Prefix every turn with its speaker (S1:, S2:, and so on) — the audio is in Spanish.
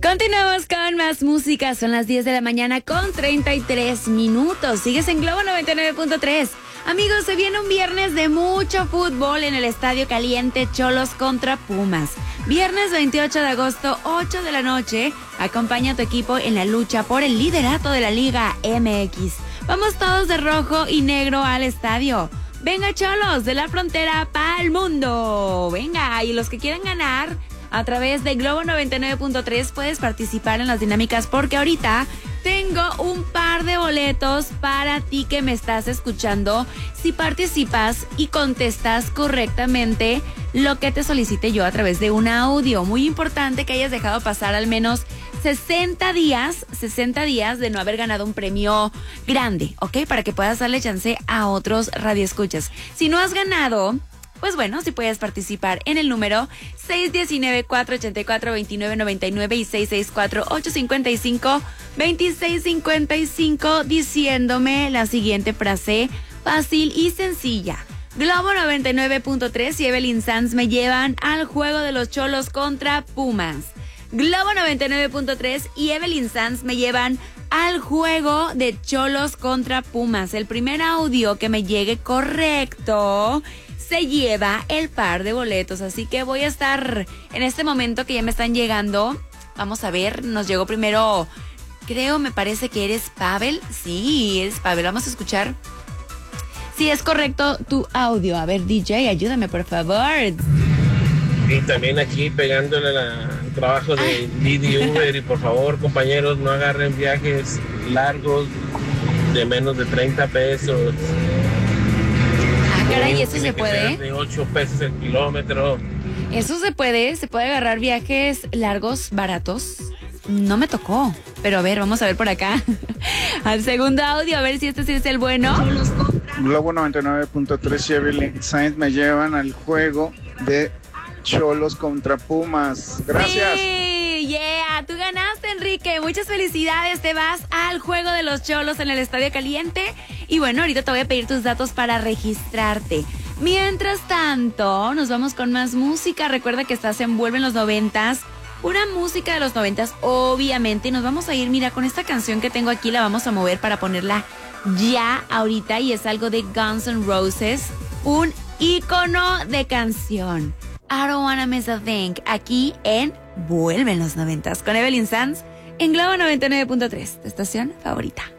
S1: Continuamos con más música. Son las 10 de la mañana con 33 minutos. Sigues en Globo 99.3. Amigos, se viene un viernes de mucho fútbol en el Estadio Caliente Cholos contra Pumas. Viernes 28 de agosto, 8 de la noche. Acompaña a tu equipo en la lucha por el liderato de la Liga MX. Vamos todos de rojo y negro al estadio. Venga, Cholos, de la frontera para el mundo. Venga, y los que quieran ganar a través de Globo 99.3 puedes participar en las dinámicas, porque ahorita tengo un par de boletos para ti que me estás escuchando si participas y contestas correctamente lo que te solicite yo a través de un audio. Muy importante que hayas dejado pasar al menos 60 días de no haber ganado un premio grande, ¿ok? Para que puedas darle chance a otros radioescuchas. Si no has ganado, pues bueno, si puedes participar en el número 619-484-2999 y 664-855-2655 diciéndome la siguiente frase fácil y sencilla. Globo 99.3 y Evelyn Sanz me llevan al juego de los Cholos contra Pumas. Globo 99.3 y Evelyn Sanz me llevan al juego de Cholos contra Pumas. El primer audio que me llegue correcto se lleva el par de boletos. Así que voy a estar en este momento que ya me están llegando. Vamos a ver, nos llegó primero, me parece que eres Pavel. Sí, eres Pavel. Vamos a escuchar si es correcto tu audio. A ver, DJ, ayúdame, por favor.
S2: Y también aquí pegándole al trabajo de Didi Uber. Y por favor, compañeros, no agarren viajes largos de menos de 30 pesos.
S1: Caray, ¿eso se puede?
S2: De 8 pesos el kilómetro.
S1: ¿Eso se puede agarrar viajes largos, baratos? No me tocó, pero a ver, vamos a ver por acá. Al segundo audio, a ver si este sí es el bueno.
S3: Globo 99.3 y Evelyn Sainz me llevan al juego de Cholos contra Pumas. Gracias.
S1: Sí, yeah, tú ganaste, Enrique. Muchas felicidades. Te vas al juego de los Cholos en el Estadio Caliente. Y bueno, ahorita te voy a pedir tus datos para registrarte. Mientras tanto, nos vamos con más música. Recuerda que estás en Vuelve en los 90s. Una música de los 90s, obviamente. Y nos vamos a ir, mira, con esta canción que tengo aquí, la vamos a mover para ponerla ya ahorita. Y es algo de Guns N' Roses. Un ícono de canción. I Don't Wanna Miss a Thing. Aquí en Vuelve en los 90s con Evelyn Sanz en Globo 99.3, tu estación favorita.